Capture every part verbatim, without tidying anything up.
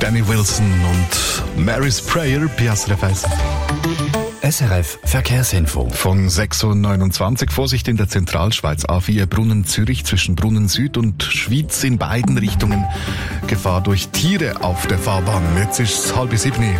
Danny Wilson und Mary's Prayer bei S R F eins. S R F Verkehrsinfo. Von sechs Uhr neunundzwanzig. Vorsicht in der Zentralschweiz. A vier Brunnen Zürich zwischen Brunnen Süd und Schwyz in beiden Richtungen. Gefahr durch Tiere auf der Fahrbahn. Jetzt ist es halb sieben.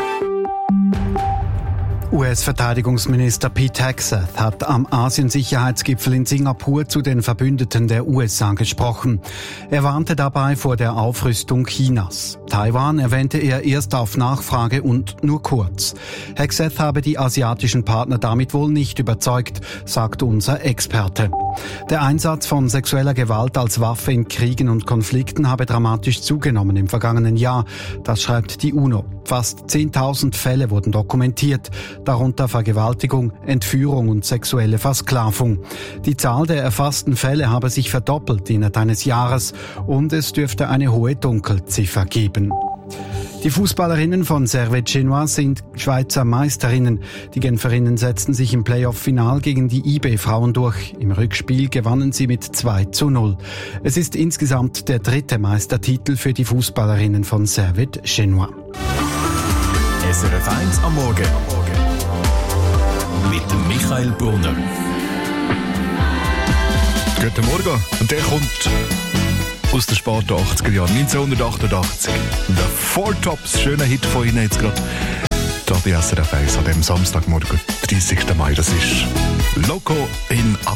U S-Verteidigungsminister Pete Hegseth hat am Asien-Sicherheitsgipfel in Singapur zu den Verbündeten der U S A gesprochen. Er warnte dabei vor der Aufrüstung Chinas. Taiwan erwähnte er erst auf Nachfrage und nur kurz. Hegseth habe die asiatischen Partner damit wohl nicht überzeugt, sagt unser Experte. Der Einsatz von sexueller Gewalt als Waffe in Kriegen und Konflikten habe dramatisch zugenommen im vergangenen Jahr. Das schreibt die UNO. Fast zehntausend Fälle wurden dokumentiert, darunter Vergewaltigung, Entführung und sexuelle Versklavung. Die Zahl der erfassten Fälle habe sich verdoppelt innerhalb eines Jahres und es dürfte eine hohe Dunkelziffer geben. Die Fußballerinnen von Servette Genua sind Schweizer Meisterinnen. Die Genferinnen setzten sich im Playoff-Final gegen die I B-Frauen durch. Im Rückspiel gewannen sie mit zwei zu null. Es ist insgesamt der dritte Meistertitel für die Fußballerinnen von Servette Genua. S R F eins am Morgen. Mit dem Michael Brunner. Guten Morgen. Und der kommt aus den späten achtziger Jahren, neunzehnhundertachtundachtzig. Der Four Tops, schöner Hit von Ihnen jetzt gerade. Da bei S R F eins an dem Samstagmorgen, dreißigsten Mai. Das ist Loco in Ab.